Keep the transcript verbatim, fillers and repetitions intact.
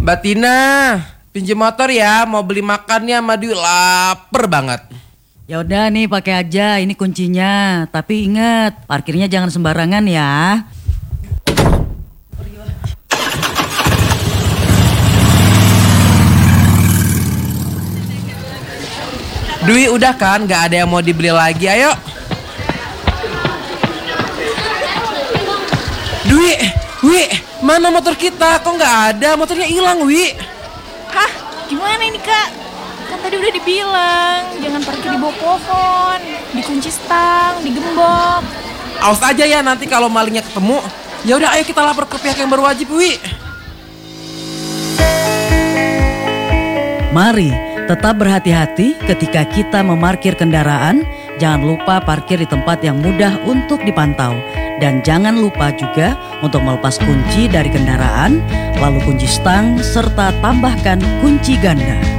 Mbak Tina, pinjem motor ya, mau beli makannya sama Dwi, lapar banget. Ya udah nih pakai aja, ini kuncinya. Tapi ingat, parkirnya jangan sembarangan ya. Dwi udah kan, gak ada yang mau dibeli lagi, ayo. Dwi, Wi, mana motor kita? Kok gak ada? Motornya hilang, Wi. Hah? Gimana ini kak? Kan tadi udah dibilang jangan parkir di bawah pohon, dikunci stang, digembok. Awas aja ya nanti kalau malingnya ketemu. Ya udah, ayo kita lapor ke pihak yang berwajib, Wi. Mari tetap berhati-hati ketika kita memarkir kendaraan. Jangan lupa parkir di tempat yang mudah untuk dipantau. Dan jangan lupa juga untuk melepas kunci dari kendaraan, lalu kunci stang, serta tambahkan kunci ganda.